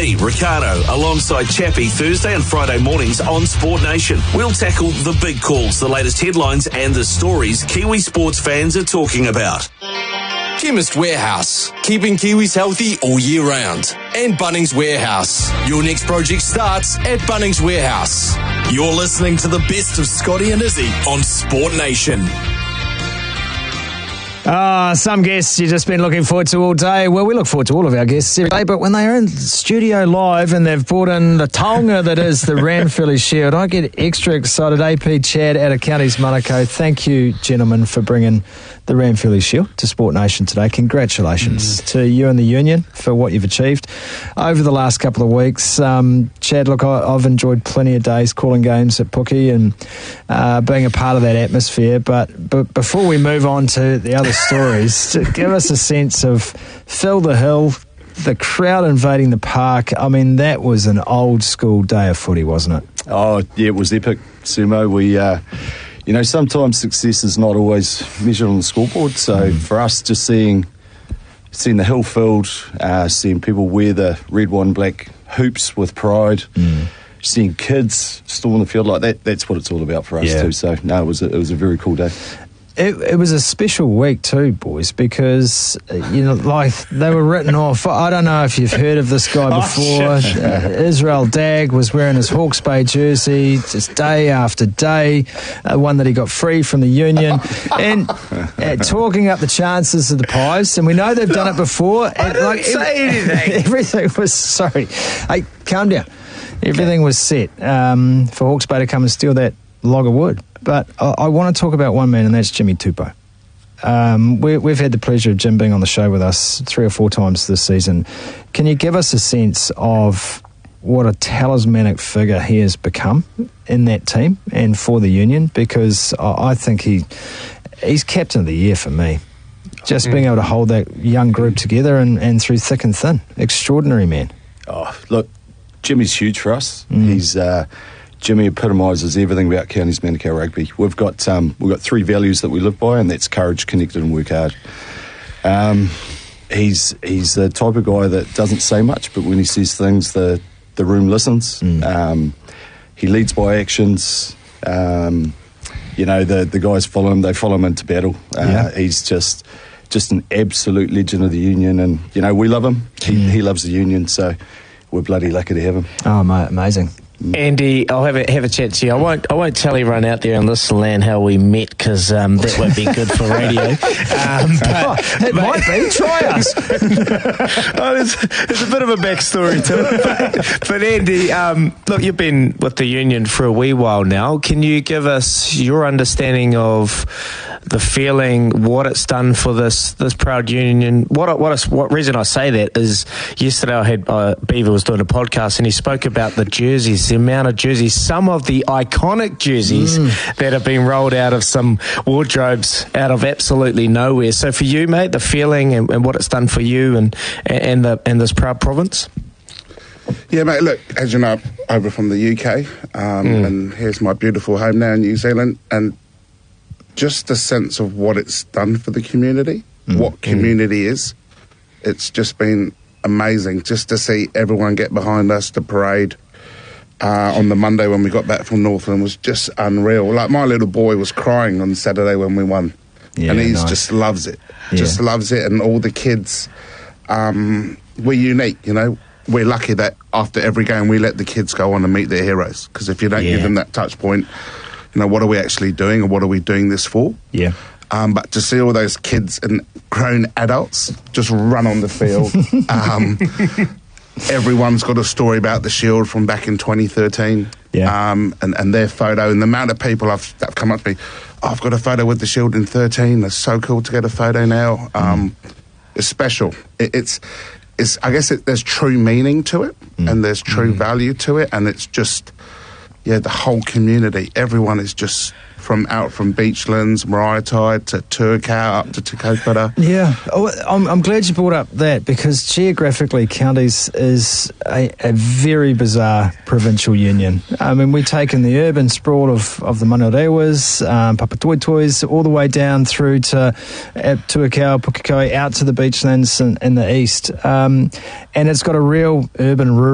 me, Ricardo, alongside Chappie, Thursday and Friday mornings on Sport Nation. We'll tackle the big calls, the latest headlines and the stories Kiwi sports fans are talking about. Chemist Warehouse, keeping Kiwis healthy all year round. And Bunnings Warehouse. Your next project starts at Bunnings Warehouse. You're listening to the best of Scotty and Izzy on Sport Nation. Some guests you've just been looking forward to all day. Well, we look forward to all of our guests every day, but when they're in studio live and they've brought in the taonga that is the Ranfurly Shield, I get extra excited. AP Chad out of Counties Manukau, thank you, gentlemen, for bringing the Ranfurly Shield to Sport Nation today. Congratulations to you and the union for what you've achieved over the last couple of weeks. Chad, look, I've enjoyed plenty of days calling games at Pookie and being a part of that atmosphere, but before we move on to the other stories, to give us a sense of Phil the Hill, the crowd invading the park. I mean, that was an old school day of footy, wasn't it? Oh, yeah, it was epic, Sumo. We, sometimes success is not always measured on the scoreboard. So for us, just seeing the hill filled, seeing people wear the red, white and black hoops with pride, seeing kids storm the field like that, that's what it's all about for us too. So, no, it was a very cool day. It was a special week too, boys, because, like they were written off. I don't know if you've heard of this guy before. Israel Dagg was wearing his Hawke's Bay jersey just day after day, one that he got free from the union, and talking up the chances of the Pies. And we know they've done it before. I didn't say anything. Everything was, sorry. Hey, calm down. Everything was set for Hawke's Bay to come and steal that log of wood. But I want to talk about one man, and that's Jimmy Tupou. We've had the pleasure of Jim being on the show with us 3 or 4 times this season. Can you give us a sense of what a talismanic figure he has become in that team and for the union? Because I think he's captain of the year for me. Just being able to hold that young group together and through thick and thin. Extraordinary man. Oh, look, Jimmy's huge for us. He's... Jimmy epitomises everything about Counties Manukau rugby. We've got 3 values that we live by, and that's courage, connected and work hard. He's the type of guy that doesn't say much, but when he says things, the room listens. He leads by actions. The guys follow him. They follow him into battle. He's just an absolute legend of the union, and we love him. He loves the union, so we're bloody lucky to have him. Oh, mate, amazing. Andy, I'll have a chat to you. I won't tell everyone out there in this land how we met, because that won't be good for radio. It might be. Try us. There's a bit of a backstory to it. But Andy, look, you've been with the union for a wee while now. Can you give us your understanding of the feeling, what it's done for this proud union? What reason I say that is yesterday I had Beaver was doing a podcast and he spoke about the jerseys, the amount of jerseys, some of the iconic jerseys that have been rolled out of some wardrobes out of absolutely nowhere. So for you, mate, the feeling and what it's done for you and this proud province. Yeah, mate, look, as you know, I'm over from the UK, and here's my beautiful home now in New Zealand, and just the sense of what it's done for the community, what community is, it's just been amazing just to see everyone get behind us. The parade on the Monday when we got back from Northland was just unreal. Like, my little boy was crying on Saturday when we won, and he just loves it, just loves it, and all the kids, we're unique, We're lucky that after every game we let the kids go on and meet their heroes, because if you don't give them that touch point, what are we actually doing, or what are we doing this for? Yeah. But to see all those kids and grown adults just run on the field. Everyone's got a story about the Shield from back in 2013. Yeah. And their photo, and the amount of people that have come up to me, I've got a photo with the Shield in 13. It's so cool to get a photo now. It's special. It's I guess there's true meaning to it, and there's true value to it, and it's just... Yeah, the whole community, everyone is just from Beachlands, Maraetai to Tuakau up to Te Kaupara. Yeah, I'm glad you brought up that, because geographically Counties is a very bizarre provincial union. I mean, we've taken the urban sprawl of the Manurewas, Papatoetoes, all the way down through to Tuakau, Pukekohe, out to the Beachlands in the east. And it's got a real urban-rural